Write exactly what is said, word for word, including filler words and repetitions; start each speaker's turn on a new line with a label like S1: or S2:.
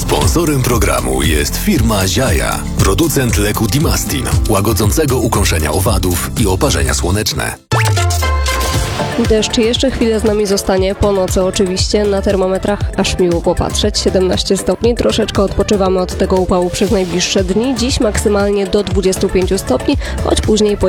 S1: Sponsorem programu jest firma Ziaja, producent leku Dimastin, łagodzącego ukąszenia owadów i oparzenia słoneczne.
S2: Deszcz jeszcze chwilę z nami zostanie, po nocy oczywiście, na termometrach aż miło popatrzeć, siedemnaście stopni, troszeczkę odpoczywamy od tego upału przez najbliższe dni, dziś maksymalnie do dwudziestu pięciu stopni, choć później